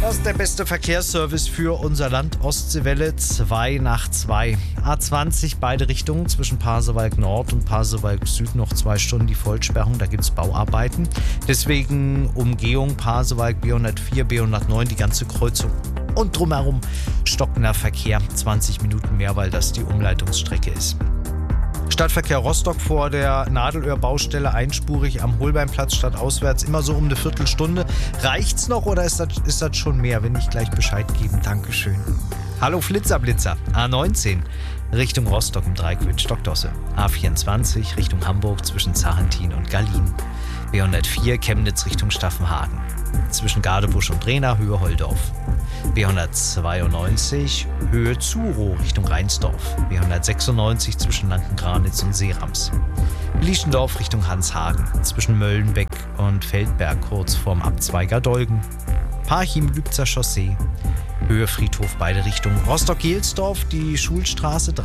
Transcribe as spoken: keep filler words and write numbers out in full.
Das ist der beste Verkehrsservice für unser Land. Ostseewelle zwei nach zwei. A zwanzig, beide Richtungen zwischen Pasewalk Nord und Pasewalk Süd noch zwei Stunden die Vollsperrung. Da gibt es Bauarbeiten. Deswegen Umgehung Pasewalk B hundertvier, B hundertneun, die ganze Kreuzung. Und drumherum stockender Verkehr. zwanzig Minuten mehr, weil das die Umleitungsstrecke ist. Stadtverkehr Rostock vor der Nadelöhr-Baustelle einspurig am Holbeinplatz statt auswärts immer so um eine Viertelstunde. Reicht's noch oder ist das, ist das schon mehr? Wenn nicht, gleich Bescheid geben. Dankeschön. Hallo Flitzerblitzer. A neunzehn Richtung Rostock im Dreieck mit Stockdosse. A vierundzwanzig Richtung Hamburg zwischen Zarentin und Gallien. B hundertvier Chemnitz Richtung Staffenhagen. Zwischen Gadebusch und Drehna Höhe Holdorf. B hundertzweiundneunzig Höhe Zuro Richtung Rheinsdorf. B hundertsechsundneunzig zwischen Lanken-Granitz und Seerams. Lieschendorf Richtung Hanshagen. Zwischen Möllenbeck und Feldberg kurz vorm Abzweiger Dolgen. Parchim-Lübzer Chaussee. Höhe Friedhof beide Richtungen. Rostock-Gelsdorf die Schulstraße